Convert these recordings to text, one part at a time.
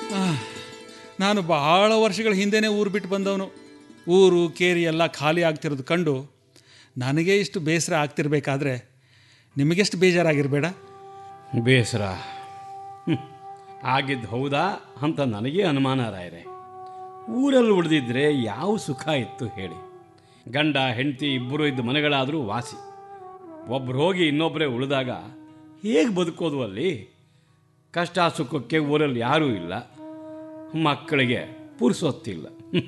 ನಾನು ಬಹಳ ವರ್ಷಗಳ ಹಿಂದೆನೇ ಊರು ಬಿಟ್ಟು ಬಂದವನು. ಊರು ಕೇರಿ ಎಲ್ಲ ಖಾಲಿ ಆಗ್ತಿರೋದು ಕಂಡು ನನಗೆ ಇಷ್ಟು ಬೇಸರ ಆಗ್ತಿರ್ಬೇಕಾದ್ರೆ ನಿಮಗೆಷ್ಟು ಬೇಜಾರಾಗಿರಬೇಡ? ಬೇಸರ ಆಗಿದ್ದು ಹೌದಾ ಅಂತ ನನಗೆ ಅನುಮಾನ ರಾಯರೇ. ಊರಲ್ಲಿ ಉಳಿದಿದ್ರೆ ಯಾವ ಸುಖ ಇತ್ತು ಹೇಳಿ. ಗಂಡ ಹೆಂಡತಿ ಇಬ್ಬರು ಇದ್ದ ಮನೆಗಳಾದರೂ ವಾಸಿ. ಒಬ್ಬರು ಹೋಗಿ ಇನ್ನೊಬ್ಬರೇ ಉಳಿದಾಗ ಹೇಗೆ ಬದುಕೋದು ಅಲ್ಲಿ? ಕಷ್ಟ ಸುಖಕ್ಕೆ ಊರಲ್ಲಿ ಯಾರೂ ಇಲ್ಲ, ಮಕ್ಕಳಿಗೆ ಪುರ್ಸೊತ್ತಿಲ್ಲ.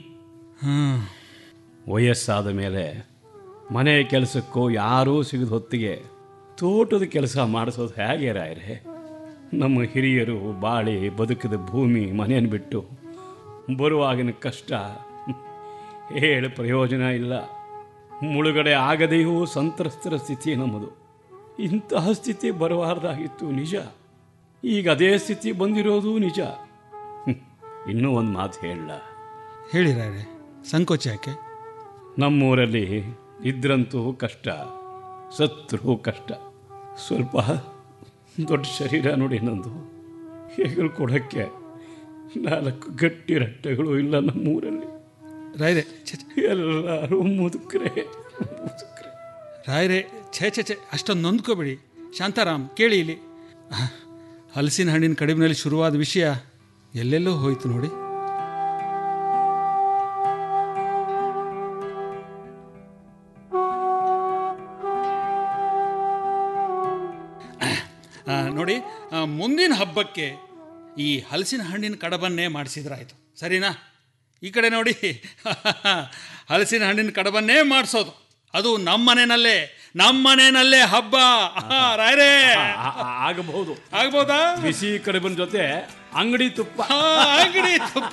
ವಯಸ್ಸಾದ ಮೇಲೆ ಮನೆ ಕೆಲಸಕ್ಕೂ ಯಾರೂ ಸಿಗದ ಹೊತ್ತಿಗೆ ತೋಟದ ಕೆಲಸ ಮಾಡಿಸೋದು ಹೇಗೆ ರಾಯರೇ? ನಮ್ಮ ಹಿರಿಯರು ಬಾಳಿ ಬದುಕಿದ ಭೂಮಿ ಮನೆಯನ್ನು ಬಿಟ್ಟು ಬರುವಾಗಿನ ಕಷ್ಟ ಹೇಳಿ ಪ್ರಯೋಜನ ಇಲ್ಲ. ಮುಳುಗಡೆ ಆಗದೆಯೂ ಸಂತ್ರಸ್ತರ ಸ್ಥಿತಿ ನಮ್ಮದು. ಇಂತಹ ಸ್ಥಿತಿ ಬರಬಾರ್ದಾಗಿತ್ತು ನಿಜ. ಈಗ ಅದೇ ಸ್ಥಿತಿ ಬಂದಿರೋದು ನಿಜ. ಇನ್ನೂ ಒಂದು ಮಾತು ಹೇಳಲ್ಲ? ಹೇಳಿರಾರೆ, ಸಂಕೋಚ ಯಾಕೆ? ನಮ್ಮೂರಲ್ಲಿ ಇದ್ರಂತೂ ಕಷ್ಟ, ಸತ್ರೂ ಕಷ್ಟ. ಸ್ವಲ್ಪ ದೊಡ್ಡ ಶರೀರ ನೋಡಿ ನಂದು. ಹೆಗಲು ಕೊಡೋಕ್ಕೆ 4 ಗಟ್ಟಿ ರಟ್ಟೆಗಳು ಇಲ್ಲ ನಮ್ಮೂರಲ್ಲಿ. ರಾಯ್ರೆ, ಎಲ್ಲರೂ ಮುದುಕ್ರೆ. ರಾಯ್ರೆ, ಛೇ ಅಷ್ಟೊಂದು ನೊಂದ್ಕೋಬೇಡಿ. ಶಾಂತಾರಾಮ್, ಕೇಳಿ ಇಲ್ಲಿ. ಹಲಸಿನ ಹಣ್ಣಿನ ಕಡಿಮೆಯಲ್ಲಿ ಶುರುವಾದ ವಿಷಯ ಎಲ್ಲೆಲ್ಲೋ ಹೋಯಿತು ನೋಡಿ. ನೋಡಿ, ಮುಂದಿನ ಹಬ್ಬಕ್ಕೆ ಈ ಹಲಸಿನ ಹಣ್ಣಿನ ಕಡಬನ್ನೇ ಮಾಡಿಸಿದ್ರಾಯ್ತು, ಸರಿನಾ? ಈ ಕಡೆ ನೋಡಿ, ಹಲಸಿನ ಹಣ್ಣಿನ ಕಡಬನ್ನೇ ಮಾಡಿಸೋದು, ಅದು ನಮ್ಮನೆಯಲ್ಲೇ ಹಬ್ಬ. ರಾಯರೇ, ಆಗಬಹುದು. ಆಗ್ಬೋದಾ? ಬಿಸಿ ಕಡಬನ ಜೊತೆ ಅಂಗಡಿ ತುಪ್ಪ.